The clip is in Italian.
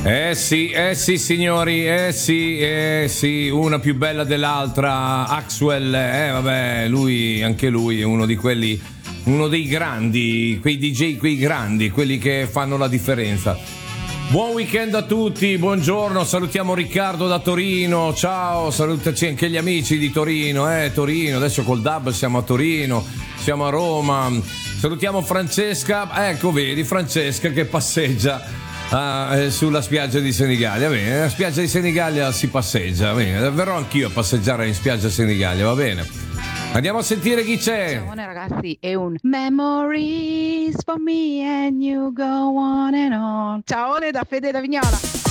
sì signori, sì, una più bella dell'altra. Axwell, vabbè, anche lui è uno di quelli, uno dei grandi, quei DJ, quei grandi, quelli che fanno la differenza. Buon weekend a tutti, buongiorno, salutiamo Riccardo da Torino, ciao, salutaci anche gli amici di Torino, Torino, adesso col DAB siamo a Torino, siamo a Roma, salutiamo Francesca, ecco vedi Francesca che passeggia sulla spiaggia di Senigallia. Bene, la spiaggia di Senigallia si passeggia, bene, verrò anch'io a passeggiare in spiaggia Senigallia, va bene. Andiamo a sentire chi c'è. Ciao ragazzi, è un Memories for me and you go on and on. Ciao da Fede da Vignola.